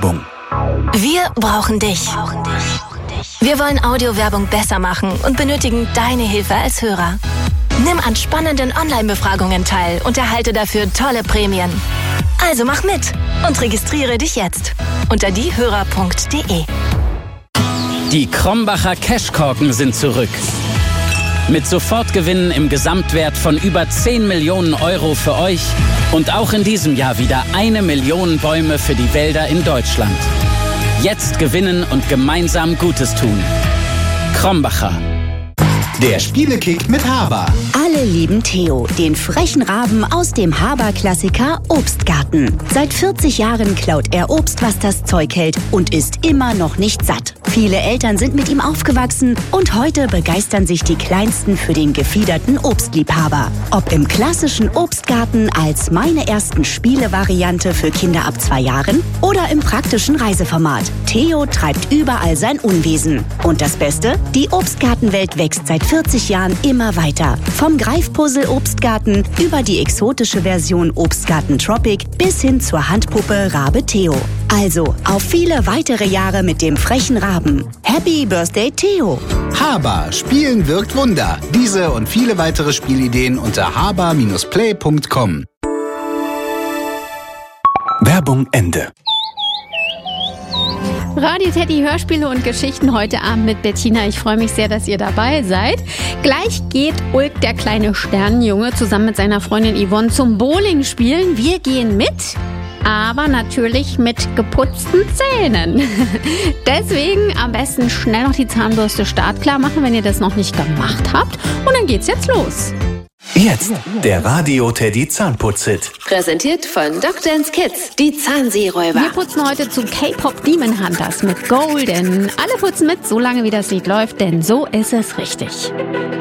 Werbung. Wir brauchen dich. Wir wollen Audiowerbung besser machen und benötigen deine Hilfe als Hörer. Nimm an spannenden Online-Befragungen teil und erhalte dafür tolle Prämien. Also mach mit und registriere dich jetzt unter diehörer.de. Die Krombacher Cashkorken sind zurück. Mit Sofortgewinnen im Gesamtwert von über 10 Millionen Euro für euch und auch in diesem Jahr wieder 1 Million Bäume für die Wälder in Deutschland. Jetzt gewinnen und gemeinsam Gutes tun. Krombacher. Der Spielekick mit Haber. Alle lieben Theo, den frechen Raben aus dem Haber-Klassiker Obstgarten. Seit 40 Jahren klaut er Obst, was das Zeug hält und ist immer noch nicht satt. Viele Eltern sind mit ihm aufgewachsen und heute begeistern sich die Kleinsten für den gefiederten Obstliebhaber. Ob im klassischen Obstgarten als meine ersten Spiele-Variante für Kinder ab 2 Jahren oder im praktischen Reiseformat. Theo treibt überall sein Unwesen. Und das Beste? Die Obstgartenwelt wächst seit 40 Jahren immer weiter. Vom Greifpuzzle Obstgarten über die exotische Version Obstgarten Tropic bis hin zur Handpuppe Rabe Theo. Also auf viele weitere Jahre mit dem frechen Raben. Happy Birthday Theo! Haber, Spielen wirkt Wunder. Diese und viele weitere Spielideen unter haber-play.com. Werbung Ende. Radio Teddy Hörspiele und Geschichten heute Abend mit Bettina. Ich freue mich sehr, dass ihr dabei seid. Gleich geht Ulk, der kleine Sternenjunge, zusammen mit seiner Freundin Yvonne zum Bowling spielen. Wir gehen mit, aber natürlich mit geputzten Zähnen. Deswegen am besten schnell noch die Zahnbürste startklar machen, wenn ihr das noch nicht gemacht habt. Und dann geht's jetzt los. Jetzt der Radio Teddy Zahnputz-Hit. Präsentiert von Dr. Kids, die Zahnseeräuber. Wir putzen heute zu K-Pop Demon Hunters mit Golden. Alle putzen mit, solange wie das Lied läuft, denn so ist es richtig.